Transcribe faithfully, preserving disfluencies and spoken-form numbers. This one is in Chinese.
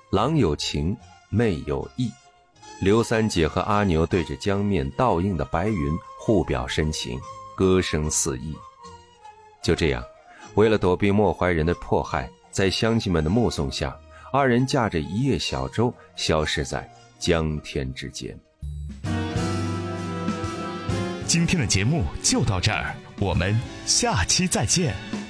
郎有情，妹有意。刘三姐和阿牛对着江面倒映的白云互表深情，歌声四溢。就这样，为了躲避莫怀人的迫害，在乡亲们的目送下，二人驾着一叶小舟消失在江天之间。 今天的节目就到这儿，我们下期再见。